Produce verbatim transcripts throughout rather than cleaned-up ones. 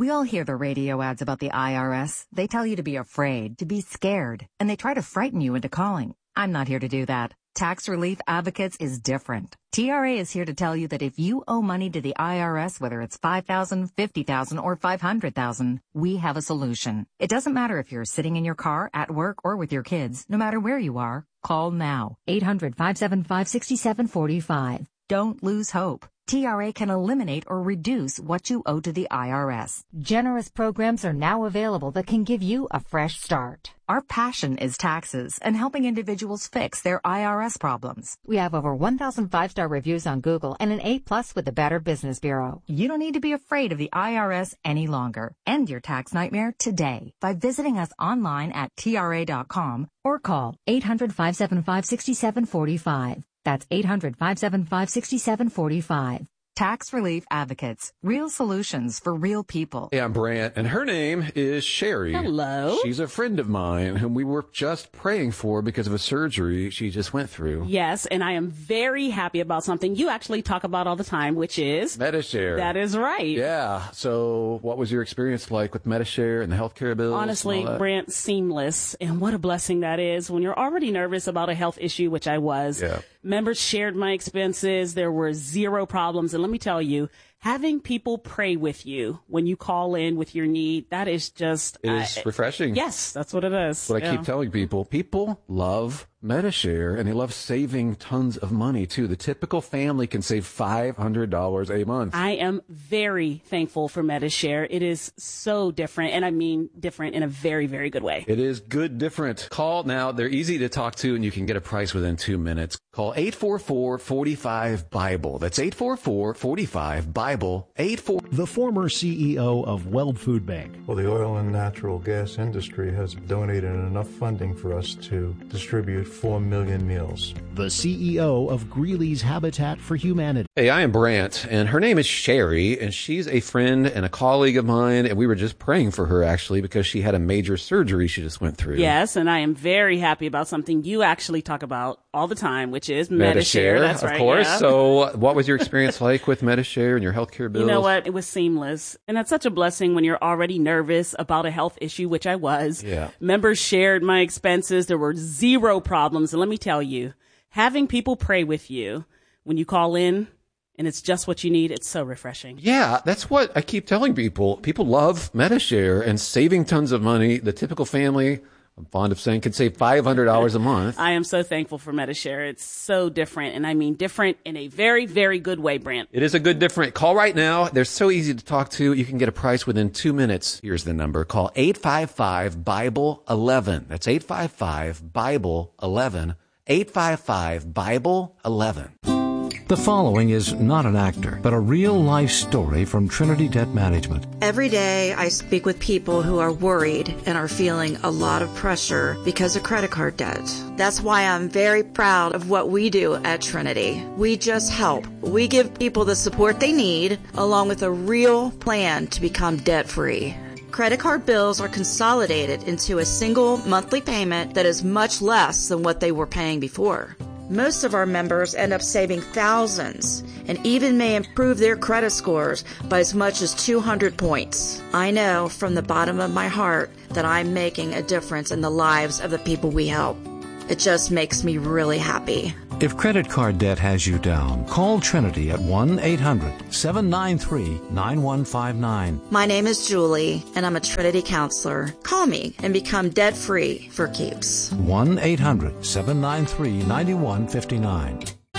We all hear the radio ads about the I R S. They tell you to be afraid, to be scared, and they try to frighten you into calling. I'm not here to do that. Tax Relief Advocates is different. T R A is here to tell you that if you owe money to the I R S, whether it's five thousand dollars, fifty thousand dollars, or five hundred thousand dollars, we have a solution. It doesn't matter if you're sitting in your car, at work, or with your kids. No matter where you are, call now. eight hundred, five seven five, six seven four five. Don't lose hope. T R A can eliminate or reduce what you owe to the I R S. Generous programs are now available that can give you a fresh start. Our passion is taxes and helping individuals fix their I R S problems. We have over one thousand five-star reviews on Google and an A plus with the Better Business Bureau. You don't need to be afraid of the I R S any longer. End your tax nightmare today by visiting us online at T R A dot com or call eight hundred, five seven five, six seven four five. That's eight hundred, five seven five, six seven four five. Tax Relief Advocates. Real solutions for real people. Hey, I'm Brant, and her name is Sherry. Hello. She's a friend of mine whom we were just praying for because of a surgery she just went through. Yes, and I am very happy about something you actually talk about all the time, which is... Medi-Share. That is right. Yeah. So what was your experience like with Medi-Share and the healthcare bills? Honestly, Brant, seamless. And what a blessing that is when you're already nervous about a health issue, which I was. Yeah. Members shared my expenses. There were zero problems. And let me tell you, having people pray with you when you call in with your need, that is just... It is uh, refreshing. Yes, that's what it is. That's what yeah. I keep telling people. People love Medi-Share, and they love saving tons of money, too. The typical family can save five hundred dollars a month. I am very thankful for Medi-Share. It is so different, and I mean different in a very, very good way. It is good different. Call now. They're easy to talk to, and you can get a price within two minutes. Call eight four four, four five, BIBLE. That's eight four four, four five, BIBLE. eight four The former C E O of Weld Food Bank. Well, the oil and natural gas industry has donated enough funding for us to distribute four million meals. The C E O of Greeley's Habitat for Humanity. Hey, I am Brant, and her name is Sherry, and she's a friend and a colleague of mine, and we were just praying for her, actually, because she had a major surgery she just went through. Yes, and I am very happy about something you actually talk about all the time, which is Medi-Share. That's of right, course. yeah. So what was your experience like with Medi-Share and your healthcare bills? You know what? It was seamless. And that's such a blessing when you're already nervous about a health issue, which I was. Yeah. Members shared my expenses. There were zero problems. And let me tell you, having people pray with you when you call in and it's just what you need, it's so refreshing. Yeah, that's what I keep telling people. People love Medi-Share and saving tons of money. The typical family, I'm fond of saying, could save five hundred dollars a month. I am so thankful for Medi-Share. It's so different, and I mean different in a very, very good way, Brant. It is a good different. Call right now. They're so easy to talk to. You can get a price within two minutes. Here's the number. Call eight five five, BIBLE eleven. That's eight five five, BIBLE eleven. eight five five, BIBLE eleven. The following is not an actor, but a real-life story from Trinity Debt Management. Every day I speak with people who are worried and are feeling a lot of pressure because of credit card debt. That's why I'm very proud of what we do at Trinity. We just help. We give people the support they need, along with a real plan to become debt-free. Credit card bills are consolidated into a single monthly payment that is much less than what they were paying before. Most of our members end up saving thousands and even may improve their credit scores by as much as two hundred points. I know from the bottom of my heart that I'm making a difference in the lives of the people we help. It just makes me really happy. If credit card debt has you down, call Trinity at one eight hundred, seven nine three, nine one five nine. My name is Julie, and I'm a Trinity counselor. Call me and become debt-free for keeps. one eight hundred, seven nine three, nine one five nine.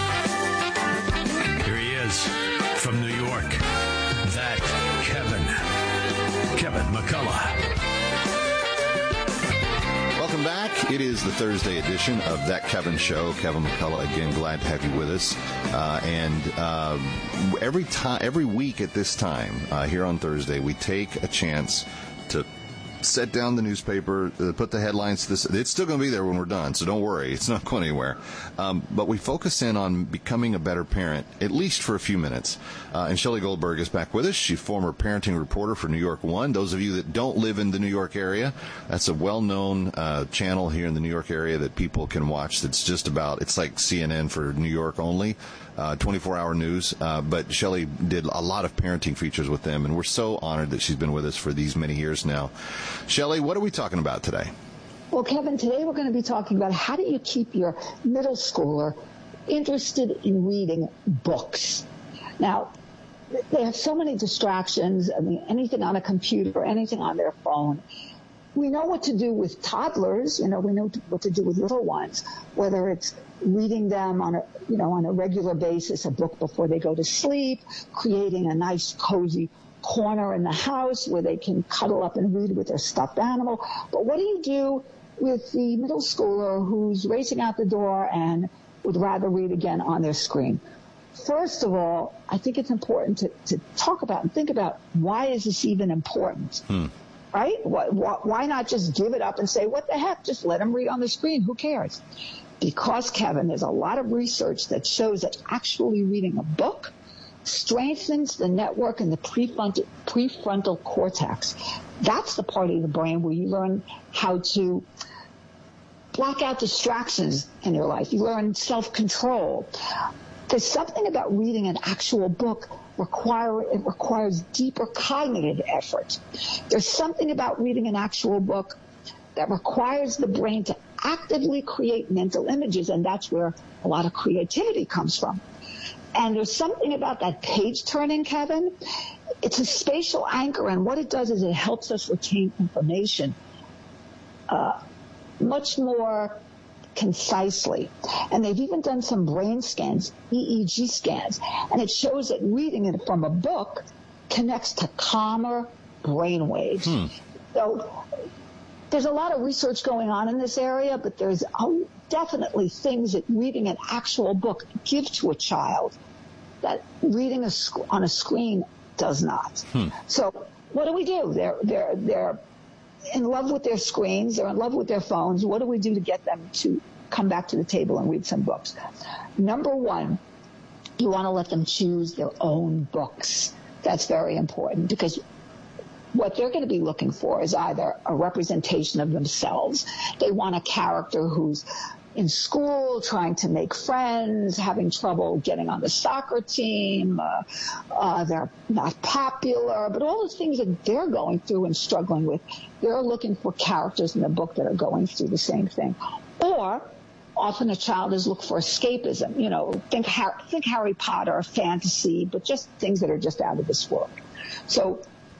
Here he is from New York. That Kevin. Kevin McCullough. Welcome back. It is the Thursday edition of That Kevin Show. Kevin McCullough, again, glad to have you with us. Uh, and uh, every time, every week at this time, uh, here on Thursday, we take a chance to set down the newspaper, uh, put the headlines to this. It's still going to be there when we're done, so don't worry. It's not going anywhere. Um, but we focus in on becoming a better parent, at least for a few minutes. Uh, and Shelley Goldberg is back with us. She's former parenting reporter for New York One. Those of you that don't live in the New York area, that's a well-known uh, channel here in the New York area that people can watch that's just about, it's like C N N for New York only. uh, twenty-four hour news. Uh, but Shelley did a lot of parenting features with them, and we're so honored that she's been with us for these many years now. Shelley, what are we talking about today? Well, Kevin, today we're going to be talking about how do you keep your middle schooler interested in reading books. Now, they have so many distractions. I mean, anything on a computer, anything on their phone. We know what to do with toddlers. You know, we know what to do with little ones, whether it's reading them on a, you know, on a regular basis, a book before they go to sleep, creating a nice, cozy corner in the house where they can cuddle up and read with their stuffed animal. But what do you do with the middle schooler who's racing out the door and would rather read again on their screen? First of all, I think it's important to, to talk about and think about, why is this even important? Hmm. Right? Why, why not just give it up and say, what the heck? Just let them read on the screen. Who cares? Because, Kevin, there's a lot of research that shows that actually reading a book strengthens the network in the prefrontal, prefrontal cortex. That's the part of the brain where you learn how to block out distractions in your life. You learn self-control. There's something about reading an actual book require it requires deeper cognitive effort. There's something about reading an actual book that requires the brain to actively create mental images, and that's where a lot of creativity comes from. And there's something about that page turning, Kevin. It's a spatial anchor, and what it does is it helps us retain information uh, much more concisely. And they've even done some brain scans, E E G scans, and it shows that reading it from a book connects to calmer brain waves. Hmm. So there's a lot of research going on in this area, but there's oh, definitely things that reading an actual book gives to a child that reading a sc- on a screen does not. Hmm. So what do we do? They're they're they're in love with their screens. They're in love with their phones. What do we do to get them to come back to the table and read some books? Number one, you want to let them choose their own books. That's very important, because what they're going to be looking for is either a representation of themselves. They want a character who's in school, trying to make friends, having trouble getting on the soccer team, uh, uh, they're not popular, but all the things that they're going through and struggling with, they're looking for characters in the book that are going through the same thing. Or often a child is looking for escapism. You know, think, Har- think Harry Potter, fantasy, but just things that are just out of this world. So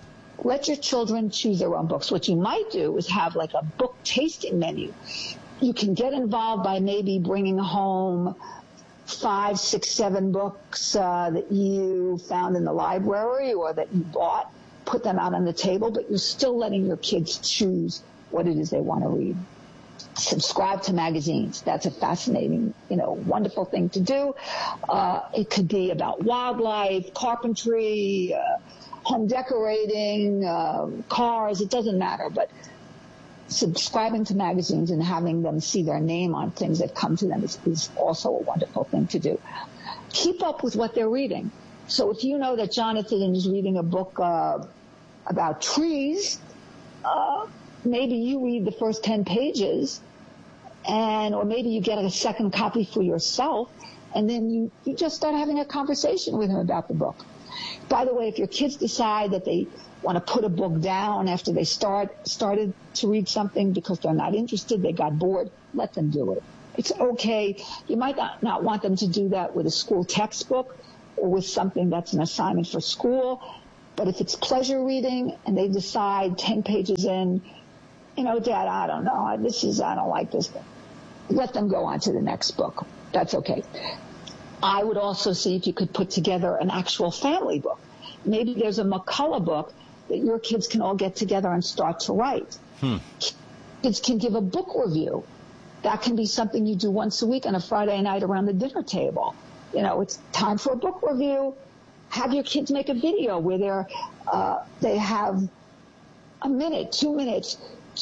let your children choose their own books. What you might do is have like a book tasting menu. You can get involved by maybe bringing home five, six, seven books uh, that you found in the library or that you bought, put them out on the table, but you're still letting your kids choose what it is they want to read. Subscribe to magazines. That's a fascinating, you know, wonderful thing to do. Uh, it could be about wildlife, carpentry, uh, home decorating, uh, cars. It doesn't matter, but subscribing to magazines and having them see their name on things that come to them is, is also a wonderful thing to do. Keep up with what they're reading. So if you know that Jonathan is reading a book uh, about trees, uh, maybe you read the first ten pages, and or maybe you get a second copy for yourself, and then you, you just start having a conversation with him about the book. By the way, if your kids decide that they want to put a book down after they start started to read something because they're not interested, they got bored, let them do it. It's okay. You might not, not want them to do that with a school textbook or with something that's an assignment for school, but if it's pleasure reading and they decide ten pages in, you know, Dad, I don't know, this is, I don't like this, let them go on to the next book. That's okay. I would also see if you could put together an actual family book. Maybe there's a McCullough book that your kids can all get together and start to write. Hmm. Kids can give a book review. That can be something you do once a week on a Friday night around the dinner table. You know, it's time for a book review. Have your kids make a video where they're, uh, they have a minute, two minutes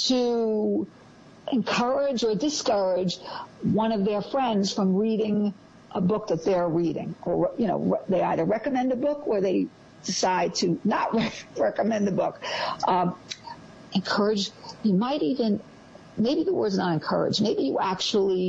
to encourage or discourage one of their friends from reading a book that they're reading. Or, you know, they either recommend a book or they decide to not re- recommend the book. Um, encourage, you might even, maybe the word's not encourage, maybe you actually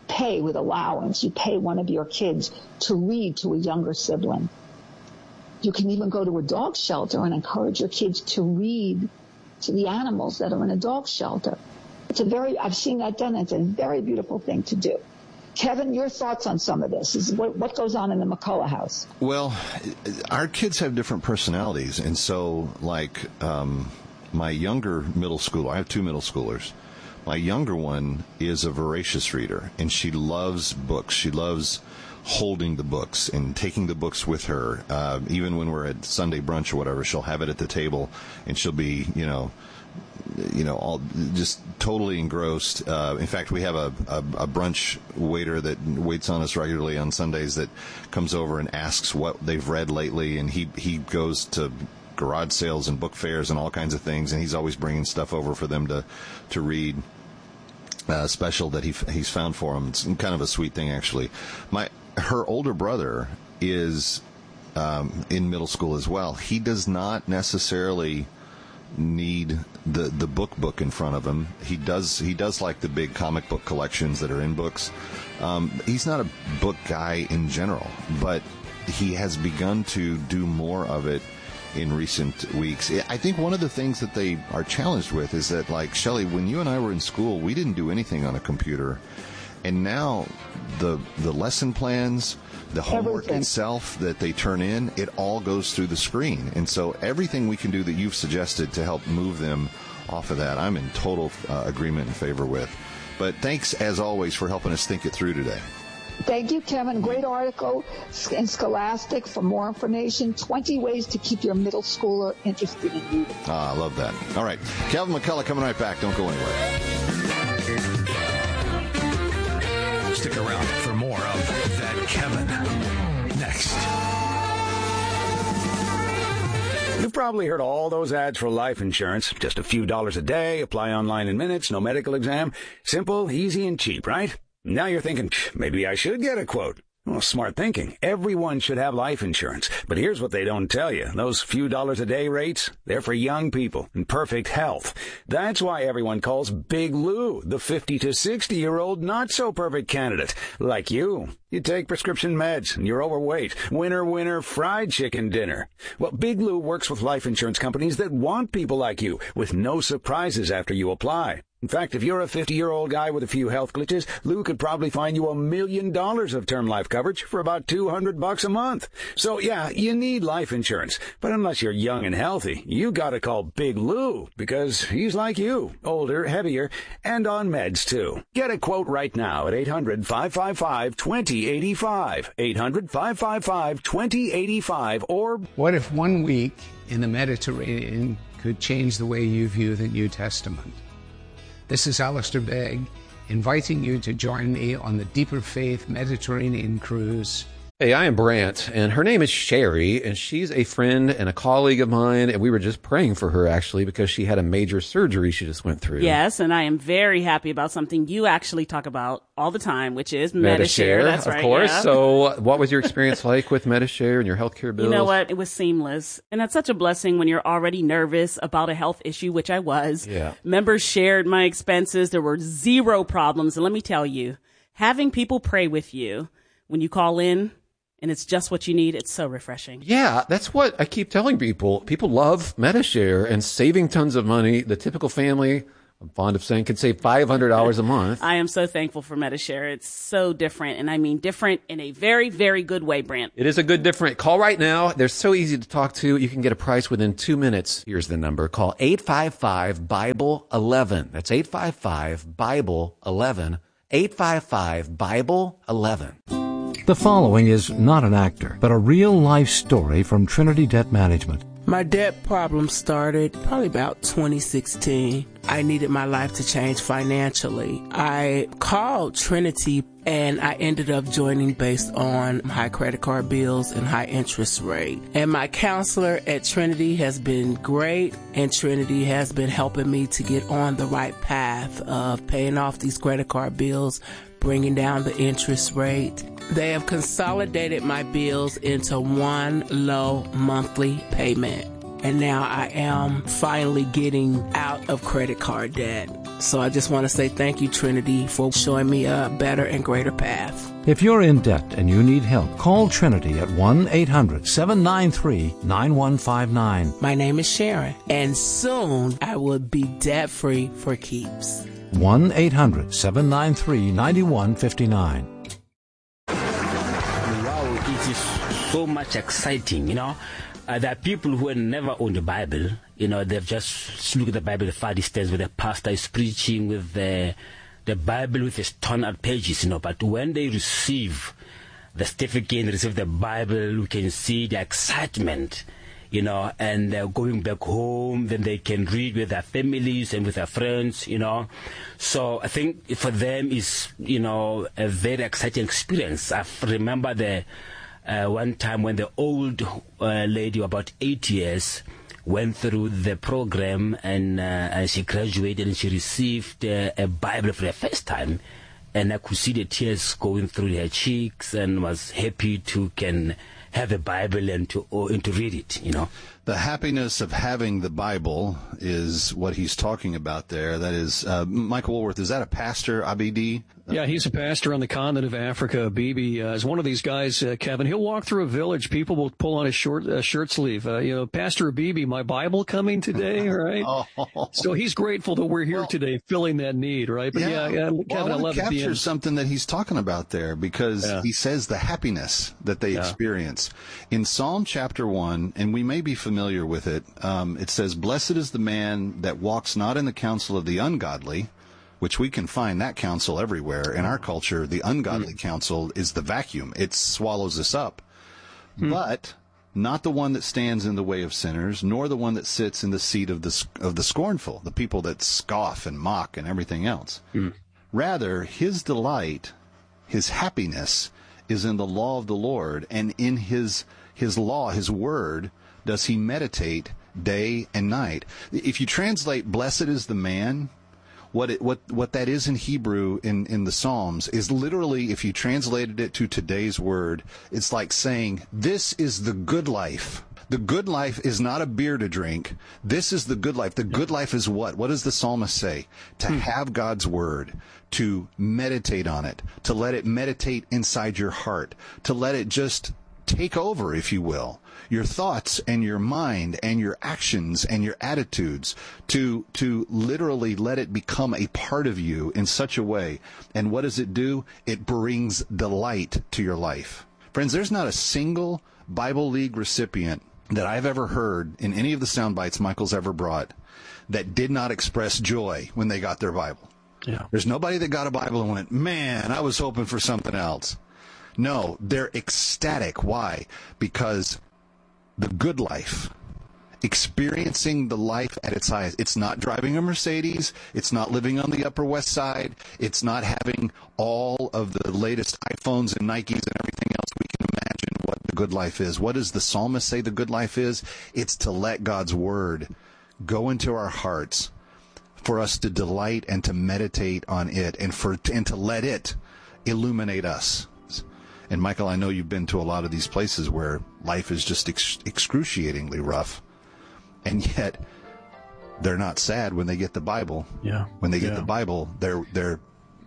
pay with allowance. You pay one of your kids to read to a younger sibling. You can even go to a dog shelter and encourage your kids to read to the animals that are in a dog shelter. It's a very, I've seen that done. It's a very beautiful thing to do. Kevin, your thoughts on some of this? Is what, what goes on in the McCullough house? Well, our kids have different personalities. And so, like, um, my younger middle schooler, I have two middle schoolers. My younger one is a voracious reader, and she loves books. She loves holding the books and taking the books with her. Uh, even when we're at Sunday brunch or whatever, she'll have it at the table, and she'll be, you know, you know, all just totally engrossed. Uh, in fact, we have a, a, a brunch waiter that waits on us regularly on Sundays that comes over and asks what they've read lately, and he, he goes to garage sales and book fairs and all kinds of things, and he's always bringing stuff over for them to, to read. Uh, special that he he's found for them. It's kind of a sweet thing, actually. My her older brother is um, in middle school as well. He does not necessarily need the the book book in front of him. He does he does like the big comic book collections that are in books. Um, he's not a book guy in general, but he has begun to do more of it in recent weeks. I think one of the things that they are challenged with is that, like, Shelley, when you and I were in school, we didn't do anything on a computer. And now the the lesson plans, the homework everything. itself that they turn in, it all goes through the screen. And so everything we can do that you've suggested to help move them off of that, I'm in total uh, agreement and favor with. But thanks, as always, for helping us think it through today. Thank you, Kevin. Great article in Scholastic. For more information, twenty ways to keep your middle schooler interested in reading. Ah, I love that. All right. Kevin McCullough coming right back. Don't go anywhere. Stick around for more of That Kevin. Next. You've probably heard all those ads for life insurance. Just a few dollars a day, apply online in minutes, no medical exam. Simple, easy, and cheap, right? Now you're thinking, maybe I should get a quote. Well, smart thinking. Everyone should have life insurance. But here's what they don't tell you. Those few dollars a day rates, they're for young people in perfect health. That's why everyone calls Big Lou the fifty to sixty-year-old not-so-perfect candidate. Like you. You take prescription meds, and you're overweight. Winner, winner, fried chicken dinner. Well, Big Lou works with life insurance companies that want people like you, with no surprises after you apply. In fact, if you're a fifty-year-old guy with a few health glitches, Lou could probably find you a million dollars of term life coverage for about two hundred bucks a month. So, yeah, you need life insurance. But unless you're young and healthy, you gotta call Big Lou, because he's like you, older, heavier, and on meds, too. Get a quote right now at eight hundred, five five five, two zero eight five. eight hundred, five five five, two zero eight five, or... What if one week in the Mediterranean could change the way you view the New Testament? This is Alistair Begg, inviting you to join me on the Deeper Faith Mediterranean cruise. Hey, I am Brant, and her name is Sherry, and she's a friend and a colleague of mine, and we were just praying for her, actually, because she had a major surgery she just went through. Yes, and I am very happy about something you actually talk about all the time, which is Medi-Share. Medi-Share. That's of right, course. yeah. So what was your experience like with Medi-Share and your healthcare bills? You know what? It was seamless. And that's such a blessing when you're already nervous about a health issue, which I was. Yeah. Members shared my expenses. There were zero problems. And let me tell you, having people pray with you when you call in, and it's just what you need, it's so refreshing. Yeah, that's what I keep telling people. People love Medi-Share and saving tons of money. The typical family, I'm fond of saying, could save five hundred dollars a month. I am so thankful for Medi-Share. It's so different, and I mean different in a very, very good way, Brant. It is a good different. Call right now. They're so easy to talk to. You can get a price within two minutes. Here's the number. Call eight five five, Bible eleven. That's eight five five, Bible eleven. eight five five, Bible eleven. The following is not an actor, but a real-life story from Trinity Debt Management. My debt problem started probably about twenty sixteen. I needed my life to change financially. I called Trinity and I ended up joining based on high credit card bills and high interest rate. And my counselor at Trinity has been great, and Trinity has been helping me to get on the right path of paying off these credit card bills, bringing down the interest rate. They have consolidated my bills into one low monthly payment. And now I am finally getting out of credit card debt. So I just want to say thank you, Trinity, for showing me a better and greater path. If you're in debt and you need help, call Trinity at one eight hundred seven nine three nine one five nine. My name is Sharon, and soon I will be debt-free for keeps. one eight hundred seven nine three nine one five nine. Wow, it is so much exciting, you know. Uh, there are people who have never owned a Bible. You know, they've just looked at the Bible at the far distance where the pastor is preaching with the, the Bible with its torn out pages, you know. But when they receive the certificate, receive the Bible, you can see the excitement, you know, and they're going back home, then they can read with their families and with their friends, you know. So I think for them is, you know, a very exciting experience. I remember the uh, one time when the old uh, lady, about eight years, went through the program and, uh, and she graduated and she received uh, a Bible for the first time. And I could see the tears going through her cheeks and was happy to can have a Bible and to or, and to read it, you know. The happiness of having the Bible is what he's talking about there. That is, uh, Michael Woolworth, is that a pastor, A B D? Yeah, he's a pastor on the continent of Africa. Bibi uh, is one of these guys, uh, Kevin. He'll walk through a village. People will pull on his short uh, shirt sleeve. Uh, you know, Pastor Bibi, my Bible coming today, right? oh. So he's grateful that we're here well, today, filling that need, right? But yeah, yeah, yeah Kevin, well, I, I love to capture something that he's talking about there because yeah. he says the happiness that they yeah. experience. In Psalm chapter one, and we may be familiar with it, um, it says, "Blessed is the man that walks not in the counsel of the ungodly," which we can find that counsel everywhere. In our culture, the ungodly mm. counsel is the vacuum. It swallows us up. Mm. But not the one that stands in the way of sinners, nor the one that sits in the seat of the of the scornful, the people that scoff and mock and everything else. Mm. Rather, his delight, his happiness, is in the law of the Lord, and in his his law, his word, does he meditate day and night. If you translate "blessed is the man," What it, what what that is in Hebrew in, in the Psalms is literally, if you translated it to today's word, it's like saying, this is the good life. The good life is not a beer to drink. This is the good life. The good life is what? What does the psalmist say? To have God's word, to meditate on it, to let it meditate inside your heart, to let it just take over, if you will, your thoughts and your mind and your actions and your attitudes, to to literally let it become a part of you in such a way. And what does it do? It brings delight to your life. Friends, there's not a single Bible League recipient that I've ever heard in any of the sound bites Michael's ever brought that did not express joy when they got their Bible. Yeah. There's nobody that got a Bible and went, man, I was hoping for something else. No, they're ecstatic. Why? Because the good life, experiencing the life at its highest. It's not driving a Mercedes. It's not living on the Upper West Side. It's not having all of the latest iPhones and Nikes and everything else. We can imagine what the good life is. What does the psalmist say the good life is? It's to let God's word go into our hearts, for us to delight and to meditate on it, and for and to let it illuminate us. And Michael, I know you've been to a lot of these places where life is just ex- excruciatingly rough, and yet they're not sad when they get the Bible. Yeah. When they get yeah. the Bible, they're they're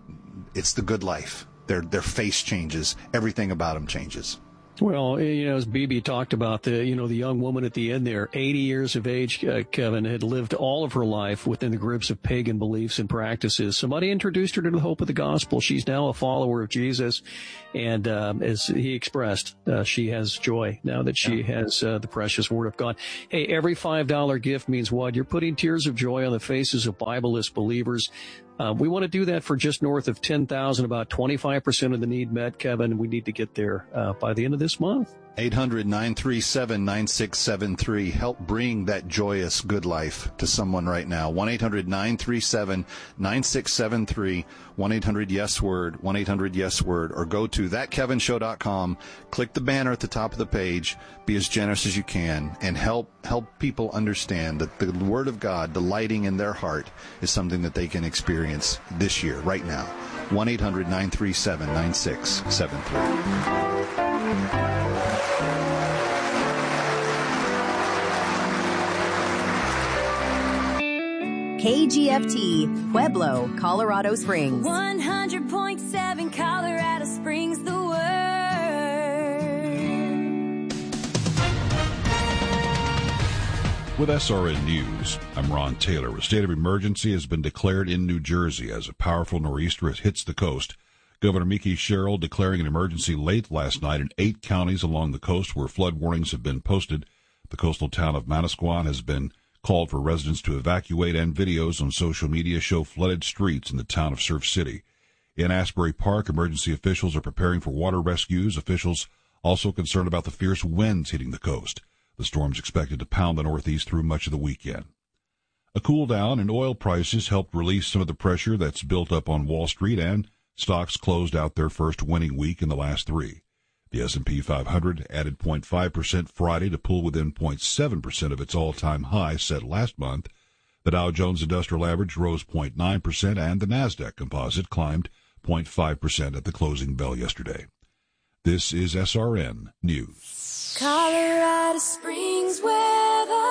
it's the good life. Their their face changes. Everything about them changes. Well, you know, as Bibi talked about, the you know the young woman at the end there, eighty years of age, uh, Kevin, had lived all of her life within the grips of pagan beliefs and practices. Somebody introduced her to the hope of the gospel. She's now a follower of Jesus, and um, as he expressed, uh, she has joy now that she yeah. has uh, the precious Word of God. Hey, every five dollar gift means what? You're putting tears of joy on the faces of Bibleless believers. Uh, we want to do that for just north of ten thousand, about twenty-five percent of the need met, Kevin. We need to get there uh, by the end of this month. eight hundred nine three seven nine six seven three. Help bring that joyous good life to someone right now. one eight hundred nine three seven nine six seven three. one eight hundred yes word. one eight hundred yes word. Or go to that kevin show dot com. Click the banner at the top of the page. Be as generous as you can, and help help people understand that the Word of God delighting in their heart is something that they can experience this year, right now. one eight hundred nine three seven nine six seven three. K G F T, Pueblo, Colorado Springs. one hundred point seven Colorado Springs, the word. With S R N News, I'm Ron Taylor. A state of emergency has been declared in New Jersey as a powerful nor'easter hits the coast. Governor Mikie Sherrill declaring an emergency late last night in eight counties along the coast where flood warnings have been posted. The coastal town of Manasquan has been called for residents to evacuate, and videos on social media show flooded streets in the town of Surf City. In Asbury Park, emergency officials are preparing for water rescues. Officials also concerned about the fierce winds hitting the coast. The storm's expected to pound the Northeast through much of the weekend. A cool down in oil prices helped release some of the pressure that's built up on Wall Street, and stocks closed out their first winning week in the last three. The S and P five hundred added zero point five percent Friday to pull within zero point seven percent of its all-time high set last month. The Dow Jones Industrial Average rose zero point nine percent, and the Nasdaq Composite climbed zero point five percent at the closing bell yesterday. This is S R N News. Colorado Springs weather.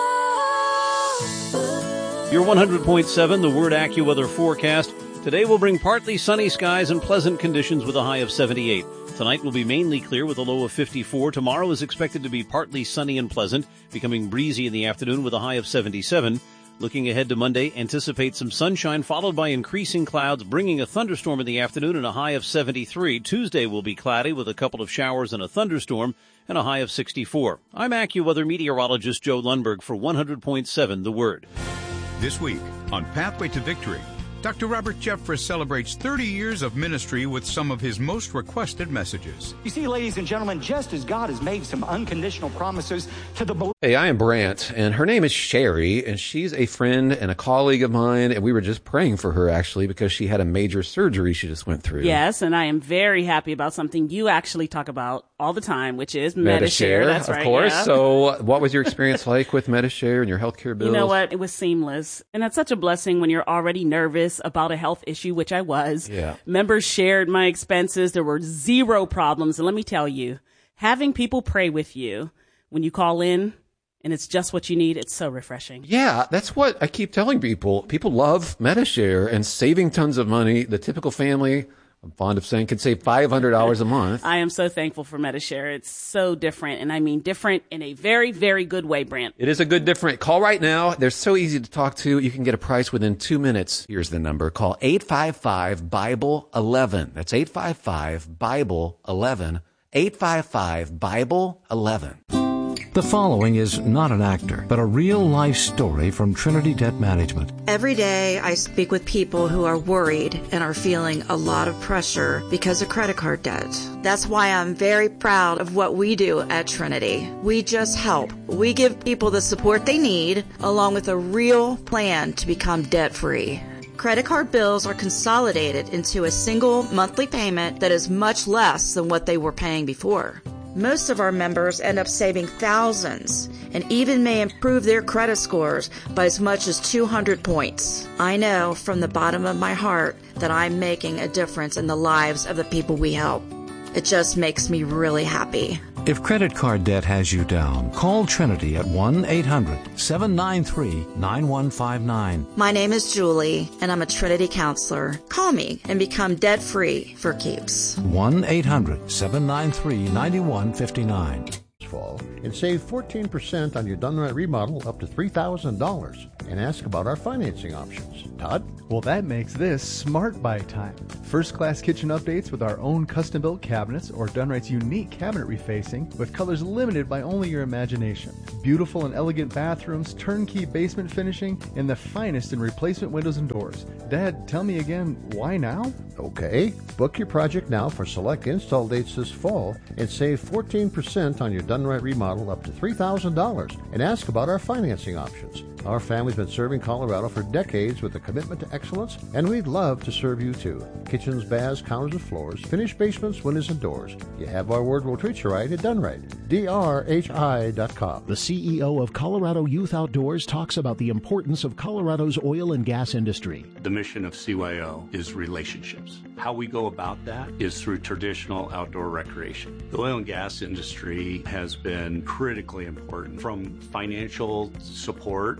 Your one hundred point seven, the Word AccuWeather forecast. Today will bring partly sunny skies and pleasant conditions with a high of seventy-eight. Tonight will be mainly clear with a low of fifty-four. Tomorrow is expected to be partly sunny and pleasant, becoming breezy in the afternoon with a high of seventy-seven. Looking ahead to Monday, anticipate some sunshine followed by increasing clouds, bringing a thunderstorm in the afternoon and a high of seventy-three. Tuesday will be cloudy with a couple of showers and a thunderstorm and a high of sixty-four. I'm AccuWeather meteorologist Joe Lundberg for one hundred point seven The Word. This week on Pathway to Victory, Doctor Robert Jeffress celebrates thirty years of ministry with some of his most requested messages. You see, ladies and gentlemen, just as God has made some unconditional promises to the believers. Hey, I am Brant, and her name is Sherry, and she's a friend and a colleague of mine, and we were just praying for her, actually, because she had a major surgery she just went through. Yes, and I am very happy about something you actually talk about all the time, which is Medi-Share. Medi-Share. That's of right, course. yeah. So what was your experience like with Medi-Share and your healthcare bills? You know what? It was seamless. And that's such a blessing when you're already nervous about a health issue, which I was. Yeah. Members shared my expenses. There were zero problems. And let me tell you, having people pray with you when you call in and it's just what you need, it's so refreshing. Yeah, that's what I keep telling people. People love Medi-Share and saving tons of money. The typical family, I'm fond of saying, could save five hundred dollars a month. I am so thankful for Medi-Share. It's so different. And I mean different in a very, very good way, Brant. It is a good different. Call right now. They're so easy to talk to. You can get a price within two minutes. Here's the number. Call eight five five, Bible eleven. That's eight five five, Bible eleven. eight five five, Bible eleven. The following is not an actor, but a real-life story from Trinity Debt Management. Every day I speak with people who are worried and are feeling a lot of pressure because of credit card debt. That's why I'm very proud of what we do at Trinity. We just help. We give people the support they need, along with a real plan to become debt-free. Credit card bills are consolidated into a single monthly payment that is much less than what they were paying before. Most of our members end up saving thousands and even may improve their credit scores by as much as two hundred points. I know from the bottom of my heart that I'm making a difference in the lives of the people we help. It just makes me really happy. If credit card debt has you down, call Trinity at one eight hundred, seven nine three, nine one five nine. My name is Julie, and I'm a Trinity counselor. Call me and become debt-free for keeps. one eight hundred, seven nine three, nine one five nine. Fall and save fourteen percent on your done right remodel up to three thousand dollars, and ask about our financing options. Todd? Well, that makes this Smart Buy time. First-class kitchen updates with our own custom-built cabinets or Done Right's unique cabinet refacing with colors limited by only your imagination. Beautiful and elegant bathrooms, turnkey basement finishing, and the finest in replacement windows and doors. Dad, tell me again, why now? Okay. Book your project now for select install dates this fall and save fourteen percent on your done right remodel up to three thousand dollars, and ask about our financing options. Our family's been serving Colorado for decades with a commitment to excellence, and we'd love to serve you too. Kitchens, baths, counters, and floors, finished basements, windows, and doors. You have our word, we'll treat you right at Done Right. D R H I dot com. The C E O of Colorado Youth Outdoors talks about the importance of Colorado's oil and gas industry. The mission of C Y O is relationships. How we go about that is through traditional outdoor recreation. The oil and gas industry has been critically important, from financial support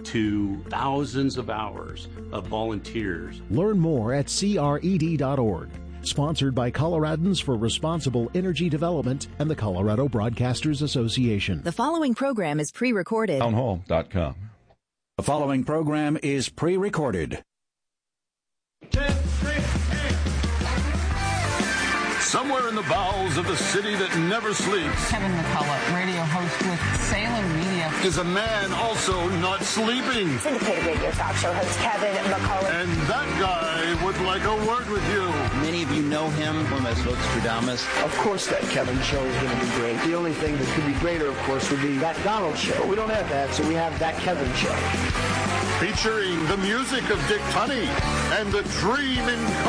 to thousands of hours of volunteers. Learn more at C R E D dot org. Sponsored by Coloradans for Responsible Energy Development and the Colorado Broadcasters Association. The following program is pre-recorded. townhall dot com. The following program is pre-recorded. Somewhere in the bowels of the city that never sleeps, Kevin McCullough, radio host with Salem Media, is a man also not sleeping. Syndicated radio talk show host Kevin McCullough. And that guy would like a word with you. Many of you know him from as Vostradamus. Of course that Kevin show is going to be great. The only thing that could be greater, of course, would be that Donald show. But we don't have that, so we have that Kevin show. Featuring the music of Dick Tunney and the Dream in